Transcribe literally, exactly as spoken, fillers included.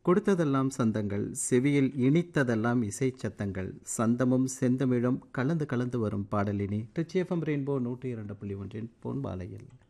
கொடுத்ததெல்லாம் சந்தங்கள், செவியில் இனித்ததெல்லாம் இசை சத்தங்கள், சந்தமும் செந்தமிழும் கலந்து கலந்து வரும் பாடலினி ட்ரிச்சி எஃப்எம் ரெயின்போ நூற்றி இரண்டு புள்ளி ஒன்றின் பொன்பாலையில்.